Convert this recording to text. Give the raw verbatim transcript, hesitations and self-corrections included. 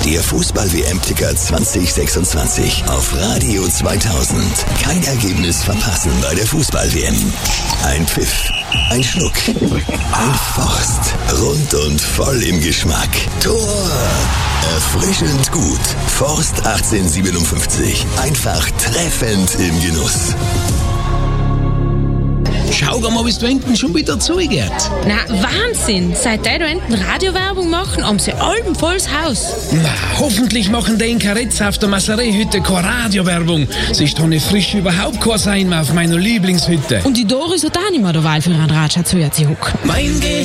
Der Fußball-W M-Ticker zwanzig sechsundzwanzig auf Radio zweitausend. Kein Ergebnis verpassen bei der Fußball-W M. Ein Pfiff, ein Schluck, ein Forst. Rund und voll im Geschmack. Tor! Erfrischend gut. Forst achtzehnhundertsiebenundfünfzig. Einfach treffend im Genuss. Schau mal, wie es da hinten schon wieder zugeht. Na, Wahnsinn! Seit die da hinten Radiowerbung machen, haben sie allem volles Haus. Na, hoffentlich machen die in Karetz auf der Masseré-Hütte keine Radiowerbung. Sonst habe ich frisch überhaupt kein Sein mehr auf meiner Lieblingshütte. Und die Doris hat auch nicht mehr derweil für einen Ratscher zu ihr zu hucken. Mein Gehirn